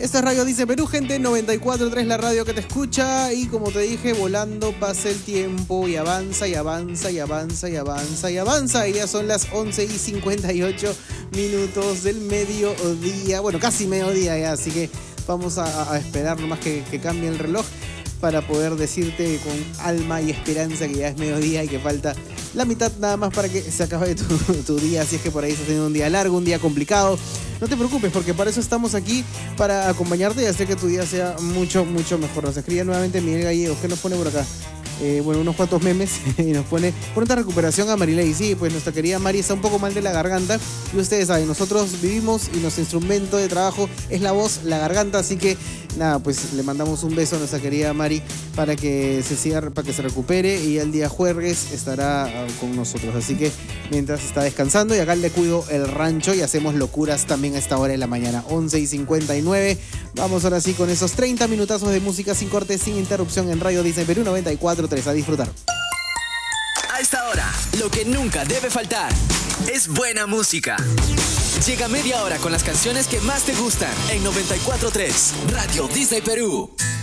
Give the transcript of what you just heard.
Esta es Radio Disney Perú, gente, 94.3, la radio que te escucha. Y como te dije, volando pasa el tiempo y avanza y avanza y avanza y avanza y avanza. Y ya son las 11:58 del mediodía. Bueno, casi mediodía ya, así que vamos a esperar nomás que cambie el reloj para poder decirte con alma y esperanza que ya es mediodía y que falta la mitad nada más para que se acabe tu día. Si es que por ahí estás teniendo un día largo, un día complicado, no te preocupes, porque para eso estamos aquí, para acompañarte y hacer que tu día sea mucho, mucho mejor. Nos escribe nuevamente Miguel Gallegos, que nos pone por acá unos cuantos memes y nos pone pronta recuperación a Marilei. Sí, pues nuestra querida Mari está un poco mal de la garganta y ustedes saben, nosotros vivimos y nuestro instrumento de trabajo es la voz, la garganta, así que nada, pues le mandamos un beso a nuestra querida Mari para que se recupere y el día jueves estará con nosotros. Así que mientras está descansando, y acá le cuido el rancho y hacemos locuras también a esta hora de la mañana, 11:59. Vamos ahora sí con esos 30 minutazos de música sin corte, sin interrupción en Radio Disney Perú 94.3. A disfrutar. A esta hora, lo que nunca debe faltar es buena música. Llega media hora con las canciones que más te gustan en 94.3 Radio Disney Perú.